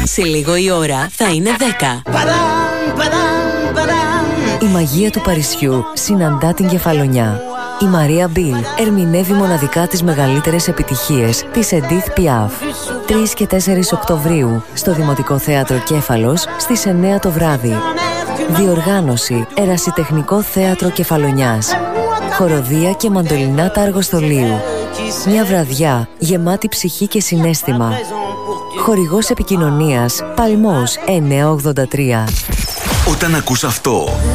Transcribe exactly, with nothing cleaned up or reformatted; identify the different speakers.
Speaker 1: Σε λίγο η ώρα θα είναι δέκα.
Speaker 2: Η μαγεία του Παρισιού συναντά την Κεφαλονιά. Η Μαρία Μπιλ ερμηνεύει μοναδικά τις μεγαλύτερες επιτυχίες της Edith Piaf. τρεις και τέσσερις Οκτωβρίου στο Δημοτικό Θέατρο Κέφαλος στις εννέα το βράδυ. Διοργάνωση Ερασιτεχνικό Θέατρο Κεφαλονιάς. Χοροδία και μαντολινάτα αργοστολίου. Μια βραδιά γεμάτη ψυχή και συναίσθημα. Χορηγός επικοινωνίας Παλμός εννιακόσια ογδόντα τρία.
Speaker 3: Όταν ακούς αυτό